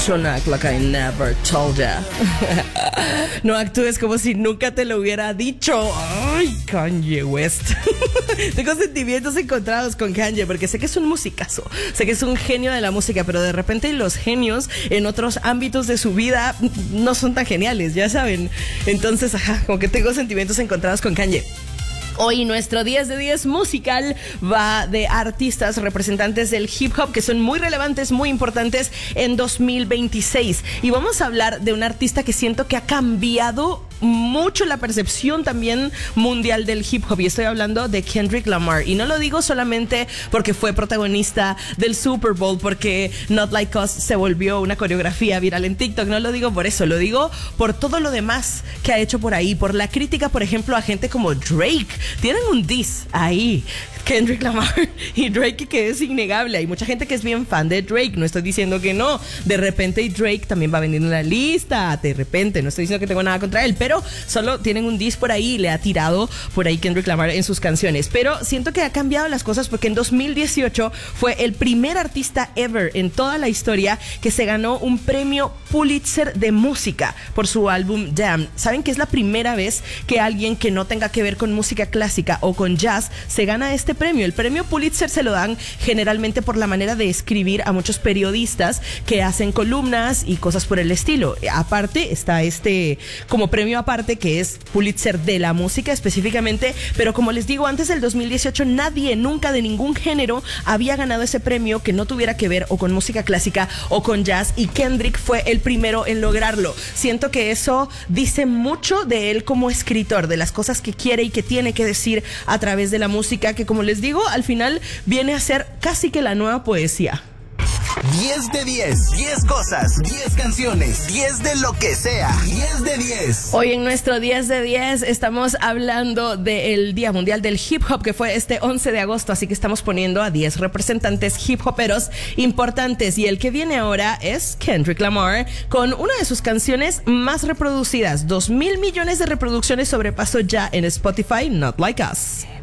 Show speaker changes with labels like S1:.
S1: Don't act like I never told ya. No actúes como si nunca te lo hubiera dicho. Ay, Kanye West. Tengo sentimientos encontrados con Kanye porque sé que es un musicazo, sé que es un genio de la música, pero de repente los genios en otros ámbitos de su vida no son tan geniales, ya saben. Entonces, como que tengo sentimientos encontrados con Kanye. Hoy nuestro 10 de 10 musical va de artistas representantes del hip hop que son muy relevantes, muy importantes en 2026. Y vamos a hablar de un artista que siento que ha cambiado mucho la percepción también mundial del hip hop, y estoy hablando de Kendrick Lamar. Y no lo digo solamente porque fue protagonista del Super Bowl, porque Not Like Us se volvió una coreografía viral en TikTok. No lo digo por eso, lo digo por todo lo demás que ha hecho por ahí, por la crítica, por ejemplo, a gente como Drake. Tienen un diss ahí, Kendrick Lamar y Drake, que es innegable. Hay mucha gente que es bien fan de Drake, no estoy diciendo que no. De repente Drake también va a venir en la lista, de repente, no estoy diciendo que tengo nada contra él, pero solo tienen un diss por ahí, le ha tirado por ahí Kendrick Lamar en sus canciones. Pero siento que ha cambiado las cosas porque en 2018 fue el primer artista ever en toda la historia que se ganó un premio Pulitzer de música por su álbum Damn. ¿Saben que es la primera vez que alguien que no tenga que ver con música clásica o con jazz se gana este premio? El premio Pulitzer se lo dan generalmente por la manera de escribir a muchos periodistas que hacen columnas y cosas por el estilo. Aparte está este como premio aparte que es Pulitzer de la música específicamente, pero como les digo, antes del 2018 nadie nunca de ningún género había ganado ese premio que no tuviera que ver o con música clásica o con jazz, y Kendrick fue el primero en lograrlo. Siento que eso dice mucho de él como escritor, de las cosas que quiere y que tiene que decir a través de la música, que como les digo, al final viene a ser casi que la nueva poesía.
S2: 10 de 10, 10 cosas, 10 canciones, 10 de lo que sea, 10 de 10.
S1: Hoy en nuestro 10 de 10 estamos hablando del Día Mundial del Hip Hop, que fue este 11 de agosto, así que estamos poniendo a 10 representantes hip hoperos importantes, y el que viene ahora es Kendrick Lamar con una de sus canciones más reproducidas. 2,000 millones de reproducciones sobrepasó ya en Spotify, Not Like Us.